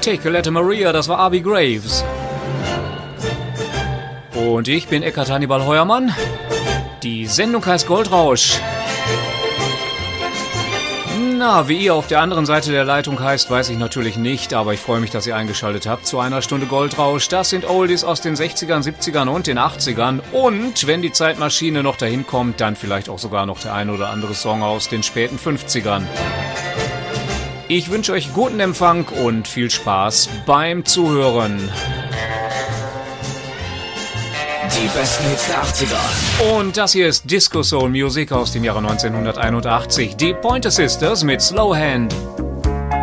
Take a Letter Maria, das war Abby Graves. Und ich bin Eckhard Hannibal Heuermann. Die Sendung heißt Goldrausch. Na, wie ihr auf der anderen Seite der Leitung heißt, weiß ich natürlich nicht, aber ich freue mich, dass ihr eingeschaltet habt zu einer Stunde Goldrausch. Das sind Oldies aus den 60ern, 70ern und den 80ern. Und wenn die Zeitmaschine noch dahin kommt, dann vielleicht auch sogar noch der ein oder andere Song aus den späten 50ern. Ich wünsche euch guten Empfang und viel Spaß beim Zuhören. Die besten Hits der 80er. Und das hier ist Disco Soul Music aus dem Jahre 1981. Die Pointer Sisters mit Slow Hand.